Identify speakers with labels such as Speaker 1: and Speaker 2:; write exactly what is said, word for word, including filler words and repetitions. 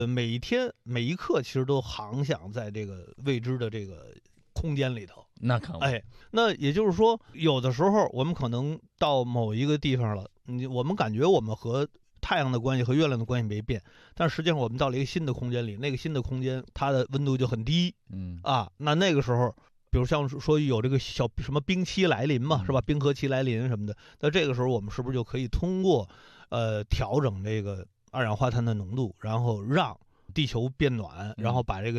Speaker 1: 每一天每一刻其实都航想在这个未知的这个空间里头。
Speaker 2: 那可不，
Speaker 1: 哎，那也就是说，有的时候我们可能到某一个地方了，你我们感觉我们和太阳的关系和月亮的关系没变，但实际上我们到了一个新的空间里，那个新的空间它的温度就很低，
Speaker 2: 嗯
Speaker 1: 啊，那那个时候，比如像说有这个小什么冰期来临嘛，
Speaker 2: 嗯
Speaker 1: 是吧？冰河期来临什么的，那这个时候我们是不是就可以通过呃调整这个二氧化碳的浓度，然后让地球变暖，然后把这个